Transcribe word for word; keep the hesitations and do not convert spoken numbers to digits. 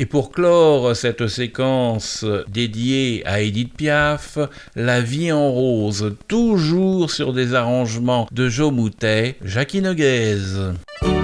Et pour clore cette séquence dédiée à Édith Piaf, La vie en rose, toujours sur des arrangements de Joe Moutet, Jackie Noguez.